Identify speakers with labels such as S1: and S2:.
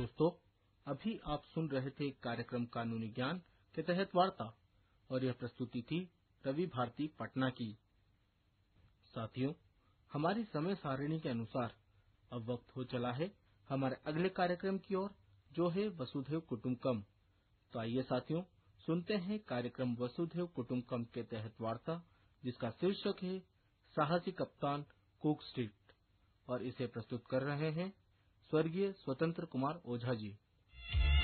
S1: दोस्तों, अभी आप सुन रहे थे कार्यक्रम कानूनी ज्ञान के तहत वार्ता, और यह प्रस्तुति थी रवि भारती पटना की। साथियों, हमारी समय सारिणी के अनुसार अब वक्त हो चला है हमारे अगले कार्यक्रम की ओर, जो है वसुधैव कुटुंबकम। तो आइए साथियों, सुनते हैं कार्यक्रम वसुधैव कुटुंबकम के तहत वार्ता, जिसका शीर्षक है साहसी कप्तान कुक स्ट्रीट, और इसे प्रस्तुत कर रहे हैं स्वर्गीय स्वतंत्र कुमार ओझा जी।